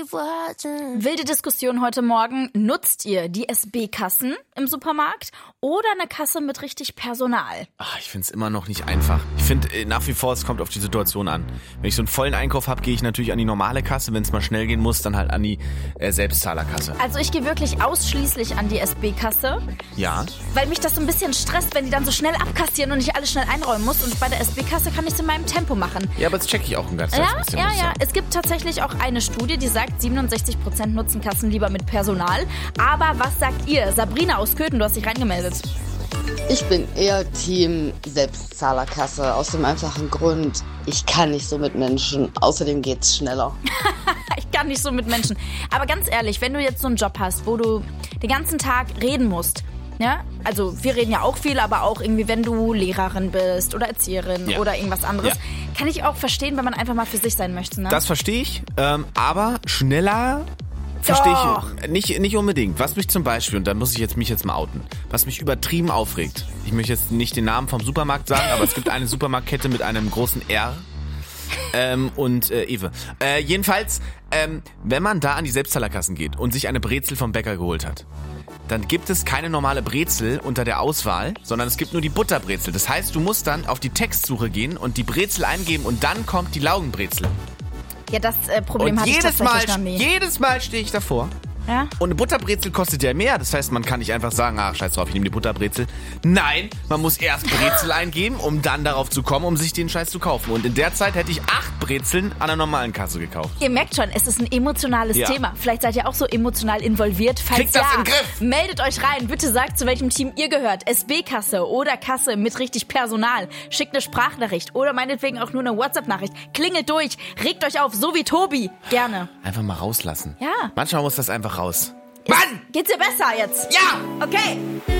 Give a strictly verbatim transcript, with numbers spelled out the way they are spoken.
Wilde Diskussion heute Morgen. Nutzt ihr die S B-Kassen im Supermarkt oder eine Kasse mit richtig Personal? Ach, ich finde es immer noch nicht einfach. Ich finde nach wie vor, es kommt auf die Situation an. Wenn ich so einen vollen Einkauf habe, gehe ich natürlich an die normale Kasse. Wenn es mal schnell gehen muss, dann halt an die äh, Selbstzahlerkasse. Also ich gehe wirklich ausschließlich an die S B-Kasse. Ja. Weil mich das so ein bisschen stresst, wenn die dann so schnell abkassieren und ich alles schnell einräumen muss. Und bei der S B-Kasse kann ich es in meinem Tempo machen. Ja, aber das checke ich auch ein ganzes Ja, bisschen. ja, ja. Es gibt tatsächlich auch eine Studie, die sagt, siebenundsechzig Prozent nutzen Kassen lieber mit Personal. Aber was sagt ihr? Sabrina aus Köthen, du hast dich reingemeldet. Ich bin eher Team Selbstzahlerkasse, aus dem einfachen Grund, ich kann nicht so mit Menschen, außerdem geht's schneller. Ich kann nicht so mit Menschen. Aber ganz ehrlich, wenn du jetzt so einen Job hast, wo du den ganzen Tag reden musst, ja, also wir reden ja auch viel, aber auch irgendwie, wenn du Lehrerin bist oder Erzieherin ja. oder irgendwas anderes, ja. kann ich auch verstehen, wenn man einfach mal für sich sein möchte. Ne? Das verstehe ich, ähm, aber schneller verstehe ich nicht, nicht unbedingt. Was mich zum Beispiel, und da muss ich jetzt mich jetzt mal outen, was mich übertrieben aufregt, ich möchte jetzt nicht den Namen vom Supermarkt sagen, aber es gibt eine Supermarktkette mit einem großen R. Ähm, und äh, Ewe. Äh, jedenfalls, ähm, wenn man da an die Selbstzahlerkassen geht und sich eine Brezel vom Bäcker geholt hat, dann gibt es keine normale Brezel unter der Auswahl, sondern es gibt nur die Butterbrezel. Das heißt, du musst dann auf die Textsuche gehen und die Brezel eingeben und dann kommt die Laugenbrezel. Ja, das äh, Problem und hatte ich jedes tatsächlich Mal, noch nie. jedes Mal stehe ich davor. Ja? Und eine Butterbrezel kostet ja mehr. Das heißt, man kann nicht einfach sagen, ach, scheiß drauf, ich nehme die Butterbrezel. Nein, man muss erst Brezel eingeben, um dann darauf zu kommen, um sich den Scheiß zu kaufen. Und in der Zeit hätte ich acht Brezeln an der normalen Kasse gekauft. Ihr merkt schon, es ist ein emotionales ja. Thema. Vielleicht seid ihr auch so emotional involviert. Falls Kriegt das ja, in den Griff. Meldet euch rein. Bitte sagt, zu welchem Team ihr gehört. S B-Kasse oder Kasse mit richtig Personal. Schickt eine Sprachnachricht oder meinetwegen auch nur eine WhatsApp-Nachricht. Klingelt durch, regt euch auf, so wie Tobi. Gerne. Einfach mal rauslassen. Ja. Manchmal muss das einfach raus. Mann! Geht's dir besser jetzt? Ja! Okay.